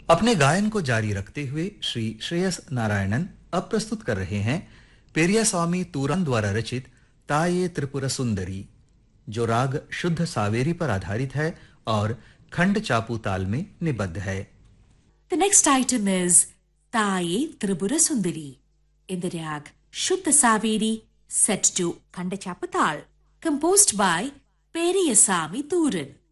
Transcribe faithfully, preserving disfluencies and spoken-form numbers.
अपने गायन को जारी रखते हुए श्री श्रेयस नारायणन अब प्रस्तुत कर रहे हैं पेरियास्वामी तूरान द्वारा रचित ताये त्रिपुरा सुंदरी, जो राग शुद्ध सावेरी पर आधारित है और खंड चापू ताल में निबद्ध है। The next item is Taye Tripura Sundari in the rag Shuddha Saveri set to Khanda Chapatal, composed by Periyasamy Tooran.